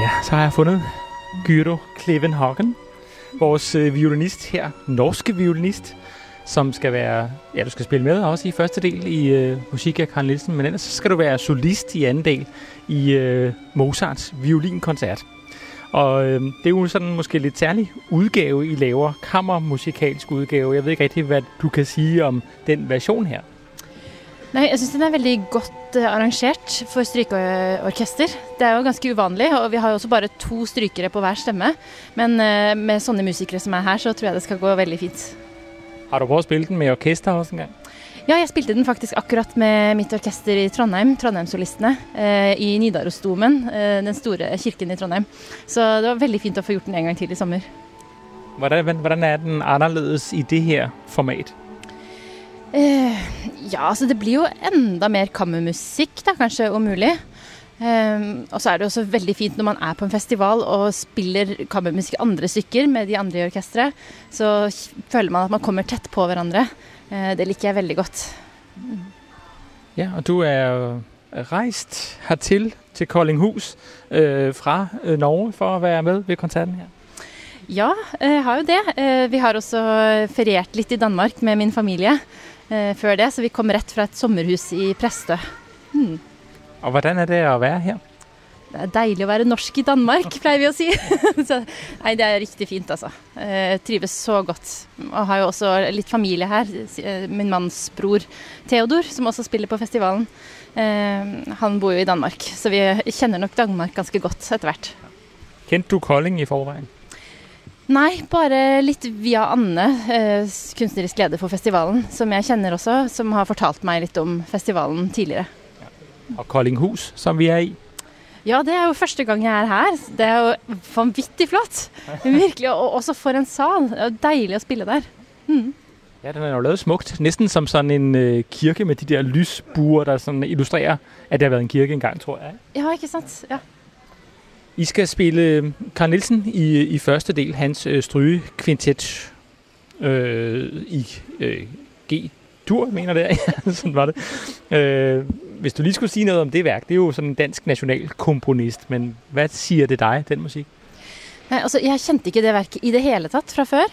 Ja, så har jeg fundet Gyro Klevenhagen, vores violinist her, norske violinist, som skal være, ja, du skal spille med også i første del i musik af Carl Nielsen, men ellers så skal du være solist i anden del i Mozarts violinkoncert. Og det er jo sådan måske lidt særlig udgave, I laver, kammermusikalsk udgave. Jeg ved ikke rigtig, hvad du kan sige om den version her. Nej, jeg synes den er veldig godt arrangert for strykeorkester. Det er jo ganske uvanlig, og vi har jo også bare 2 strykere på hver stemme. Men med sånne musikere som er her, så tror jeg det skal gå veldig fint. Har du prøvet at spille den med orkester også en gang? Ja, jeg spilte den faktisk akkurat med mitt orkester i Trondheim, Trondheimssolistene, i Nidarosdomen, den store kirken i Trondheim. Så det var veldig fint å få gjort den en gang til i sommer. Hvordan er den anderledes i det her format? Ja, altså det blir jo enda mer kammermusikk da, kanskje om mulig. Og så er det også veldig fint når man er på en festival og spiller kammermusikk i andre stykker med de andre i orkestret, så føler man at man kommer tett på hverandre. Det liker jeg veldig godt. Ja, og du er rejst hertil til Koldinghus fra Norge for at være med ved koncerten her. Ja, jeg har jo det. Vi har også feriert litt i Danmark med min familie før det, så vi kom rett fra et sommerhus i Præstø. Og hvordan er det at være her? Det er deilig å være norsk i Danmark, pleier vi å si. Så, nei, det er riktig fint, altså. Trives så godt. Og har jo også litt familie her. Min manns bror Theodor, som også spiller på festivalen. Han bor jo i Danmark, så vi kjenner nok Danmark ganske godt etter hvert. Kendte du Kolding i forvejen? Nei, bare litt via Anne, kunstnerisk leder for festivalen, som jeg kjenner også, som har fortalt meg litt om festivalen tidligere. Og Koldinghus, som vi er i? Ja, det er jo første gang jeg er her. Det er jo vanvittig flott. Virkelig, og også for en sal. Det er jo deilig å spille der. Ja, den er jo lavet smukt. Næsten som sådan en kirke med de der lysbuer, der sådan illustrerer, at det har været en kirke engang, tror jeg. Ja, ikke sant? Ja. I skal spille Carl Nielsen i første del, hans strygekvintet i G-dur, mener det. Sådan var det. Hvis du lige skulle sige noget om det værk, det er jo sådan en dansk nationalkomponist, men hvad siger det dig, den musik? Nei, altså, jeg kjente ikke det verket i det hele tatt fra før,